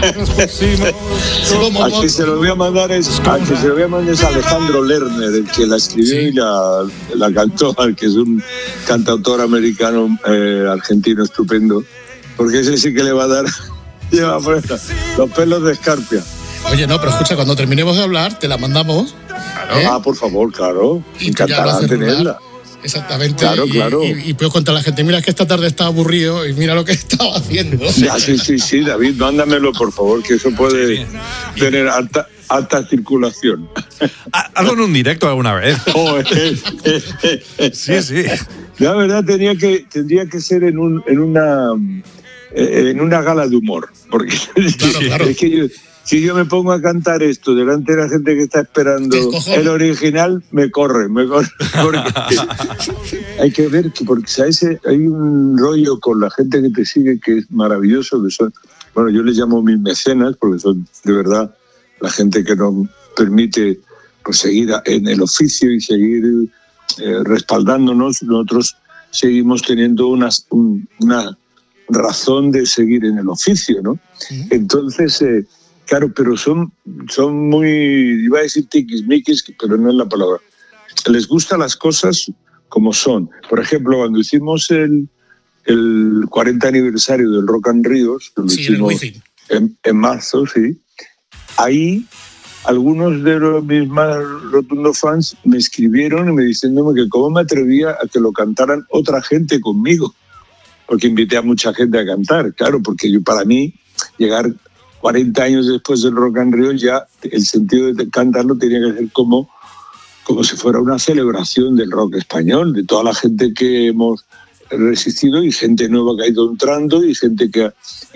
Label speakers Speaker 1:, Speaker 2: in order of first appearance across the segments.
Speaker 1: Al que se lo voy a mandar es Alejandro Lerner, el que la escribió y la cantó, que es un cantautor americano argentino estupendo, porque ese sí que le va a dar lleva los pelos de escarpia.
Speaker 2: Oye, no, pero escucha, cuando terminemos de hablar, te la mandamos.
Speaker 1: Ah, por favor, claro.
Speaker 2: Y encantará tenerla. Exactamente.
Speaker 1: Claro.
Speaker 2: Y puedo contar a la gente, mira, es que esta tarde estaba aburrido y mira lo que estaba haciendo.
Speaker 1: Ya, sí, David, mándamelo, por favor, que eso puede tener alta circulación.
Speaker 3: Hazlo en un directo alguna vez. Sí.
Speaker 1: La verdad, tendría que ser en una gala de humor, porque
Speaker 2: claro.
Speaker 1: Es que si yo me pongo a cantar esto delante de la gente que está esperando el original, me corre. Porque hay que ver porque ¿sabes? Hay un rollo con la gente que te sigue que es maravilloso, que son, bueno, yo les llamo mis mecenas, porque son de verdad la gente que nos permite pues, seguir en el oficio y seguir respaldándonos. Nosotros seguimos teniendo una razón de seguir en el oficio, ¿no? Sí. Entonces, claro, pero son muy, iba a decir tiquismiquis, pero no es la palabra. Les gustan las cosas como son. Por ejemplo, cuando hicimos el 40 aniversario del Rock and Ríos, que lo hicimos en marzo, sí, ahí algunos de mis más rotundos fans me escribieron y me diciéndome que cómo me atrevía a que lo cantaran otra gente conmigo, porque invité a mucha gente a cantar, claro, porque para mí llegar 40 años después del Rock and Río ya el sentido de cantarlo tenía que ser como si fuera una celebración del rock español, de toda la gente que hemos resistido y gente nueva que ha ido entrando y gente que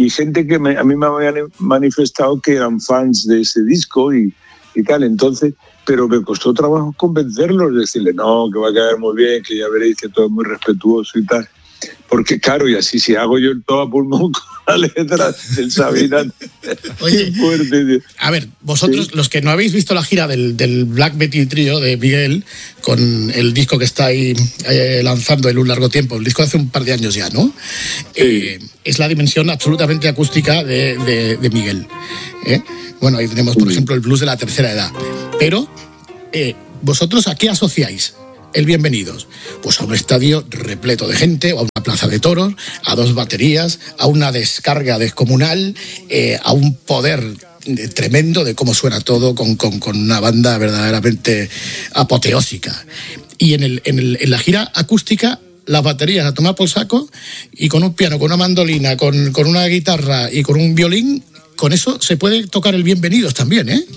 Speaker 1: a mí me habían manifestado que eran fans de ese disco y tal. Entonces, pero me costó trabajo convencerlos, decirle no, que va a quedar muy bien, que ya veréis que todo es muy respetuoso y tal. Porque claro, y así si hago yo todo a pulmón con la letra del Sabina.
Speaker 2: Oye, fuerte. A ver, vosotros, ¿sí? Los que no habéis visto la gira del Black Betty Trio de Miguel, con el disco que está ahí lanzando en un largo tiempo, el disco de hace un par de años ya, ¿no? Es la dimensión absolutamente acústica de Miguel. Bueno, ahí tenemos, por ejemplo, el blues de la tercera edad. Pero, ¿vosotros a qué asociáis el Bienvenidos? Pues a un estadio repleto de gente, a una plaza de toros, a 2 baterías, a una descarga descomunal, a un poder tremendo de cómo suena todo con una banda verdaderamente apoteósica. Y en la gira acústica, las baterías a tomar por saco, y con un piano, con una mandolina, con una guitarra y con un violín, con eso se puede tocar el Bienvenidos también, ¿eh?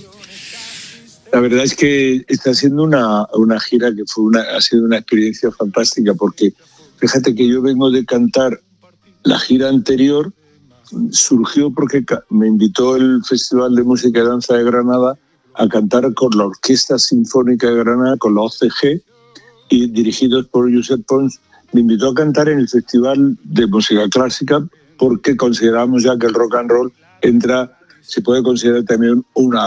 Speaker 1: La verdad es que está siendo una gira que ha sido una experiencia fantástica, porque fíjate que yo vengo de cantar la gira anterior, surgió porque me invitó el Festival de Música y Danza de Granada a cantar con la Orquesta Sinfónica de Granada, con la OCG, y dirigidos por Josep Pons, me invitó a cantar en el Festival de Música Clásica, porque consideramos ya que el rock and roll se puede considerar también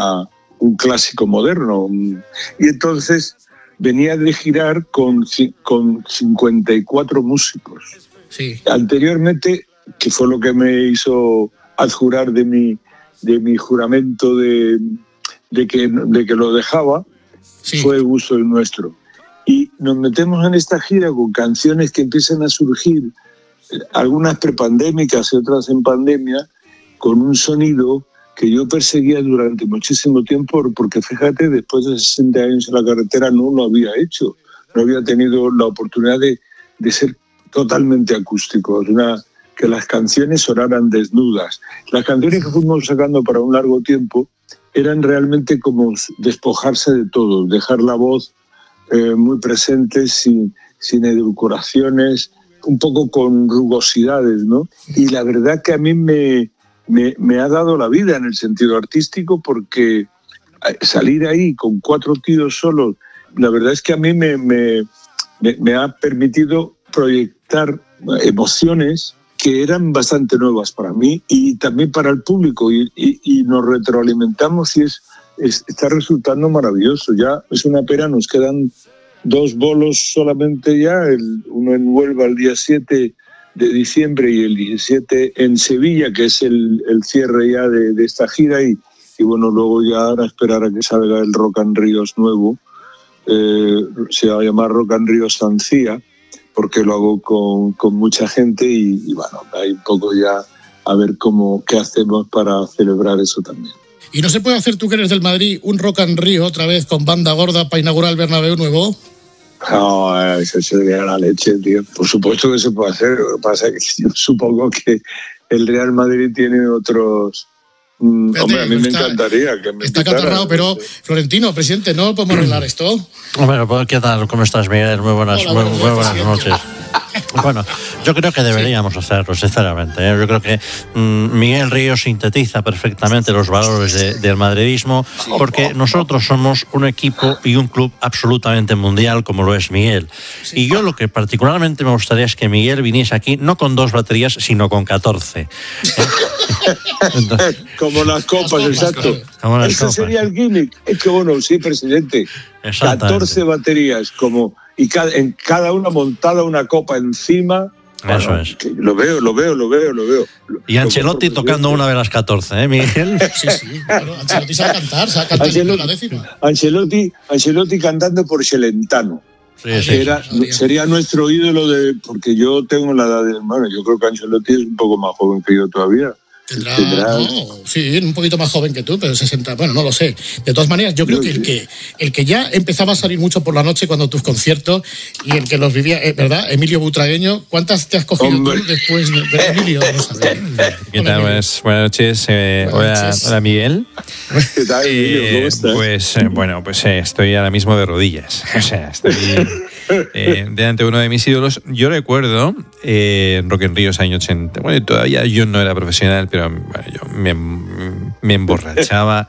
Speaker 1: un clásico moderno. Y entonces venía de girar con 54 músicos.
Speaker 2: Sí.
Speaker 1: Anteriormente, que fue lo que me hizo adjurar de mi juramento de que lo dejaba, sí, fue el gusto del nuestro. Y nos metemos en esta gira con canciones que empiezan a surgir, algunas prepandémicas y otras en pandemia, con un sonido que yo perseguía durante muchísimo tiempo, porque fíjate, después de 60 años en la carretera no lo había hecho, no había tenido la oportunidad de ser totalmente acústico, que las canciones sonaran desnudas. Las canciones que fuimos sacando para un largo tiempo eran realmente como despojarse de todo, dejar la voz muy presente, sin edulcoraciones, un poco con rugosidades, ¿no? Y la verdad que a mí me ha dado la vida en el sentido artístico, porque salir ahí con 4 tíos solos, la verdad es que a mí me ha permitido proyectar emociones que eran bastante nuevas para mí y también para el público, y nos retroalimentamos, y está resultando maravilloso. Ya es una pena, nos quedan 2 bolos solamente ya, uno en Huelva el día 7 de diciembre y el 17 en Sevilla, que es el cierre ya de esta gira, y bueno, luego ya ahora esperar a que salga el Rock and Ríos nuevo. Se va a llamar Rock and Ríos Sancía, porque lo hago con mucha gente y bueno, hay un poco ya a ver qué hacemos para celebrar eso también.
Speaker 2: ¿Y no se puede hacer, tú que eres del Madrid, un Rock and Río otra vez con banda gorda para inaugurar el Bernabéu nuevo?
Speaker 1: No, eso sería la leche, tío. Por supuesto que se puede hacer. Lo que pasa es que yo supongo que el Real Madrid tiene otros... hombre, a mí me encantaría que me
Speaker 2: está catarrado, pero Florentino, presidente, ¿no podemos arreglar esto?
Speaker 4: Bueno, ¿qué tal? ¿Cómo estás, Miguel? Muy buenas noches. Bueno, yo creo que deberíamos hacerlo, sinceramente. Yo creo que Miguel Ríos sintetiza perfectamente los valores del madridismo, porque nosotros somos un equipo y un club absolutamente mundial, como lo es Miguel. Y yo lo que particularmente me gustaría es que Miguel viniese aquí no con 2 baterías, sino con 14.
Speaker 1: Entonces, como las copas, exacto. Ese sería el gimmick. Es que bueno, sí, presidente. 14 baterías, y en cada una montada una copa encima.
Speaker 4: Eso bueno, es.
Speaker 1: Lo veo.
Speaker 4: Y Ancelotti tocando una de las 14, ¿eh, Miguel?
Speaker 2: Sí, claro. Ancelotti sabe cantar la décima.
Speaker 1: Ancelotti cantando por Celentano.
Speaker 4: Sí.
Speaker 1: Sería nuestro ídolo porque yo tengo la edad de... Bueno, yo creo que Ancelotti es un poco más joven que yo todavía.
Speaker 2: Tendrá sí, un poquito más joven que tú, pero 60, bueno, no lo sé. De todas maneras, yo creo que el que ya empezaba a salir mucho por la noche cuando tus conciertos y el que los vivía, ¿verdad? Emilio Butragueño, ¿cuántas te has cogido tú después? Emilio, vamos a ver.
Speaker 3: ¿Qué tal? Buenas noches. Hola, Miguel.
Speaker 1: ¿Qué tal, Emilio? ¿Cómo estás?
Speaker 3: Pues estoy ahora mismo de rodillas. O sea, estoy delante de uno de mis ídolos. Yo recuerdo en Rock and Ríos años 80. Bueno, todavía yo no era profesional, pero bueno, yo me emborrachaba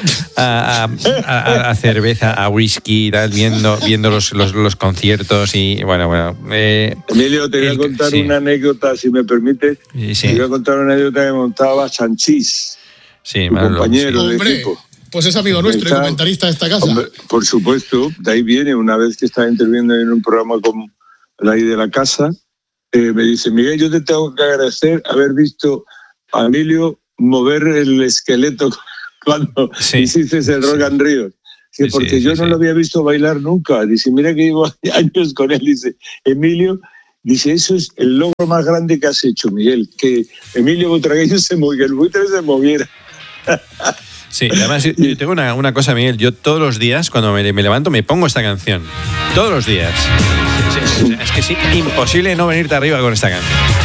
Speaker 3: a cerveza, a whisky, tal, viendo los conciertos y bueno.
Speaker 1: Emilio, te voy a contar una anécdota, si me permite.
Speaker 3: Sí.
Speaker 1: Te voy a contar una anécdota que montaba Sanchís, tu compañero de equipo.
Speaker 2: Pues es amigo nuestro y comentarista de esta casa.
Speaker 1: Hombre, por supuesto, de ahí viene. Una vez que estaba interviniendo en un programa con la de la casa, me dice: Miguel, yo te tengo que agradecer haber visto a Emilio mover el esqueleto cuando hiciste el Rock and Ríos. Porque yo no lo había visto bailar nunca. Dice, mira que llevo años con él. Dice, Emilio, dice, eso es el logro más grande que has hecho, Miguel, que Emilio Butragueño que el buitre se moviera.
Speaker 3: Sí, además yo tengo una cosa, Miguel. Yo todos los días, cuando me levanto, me pongo esta canción. Todos los días. Es que sí, imposible no venirte arriba con esta canción.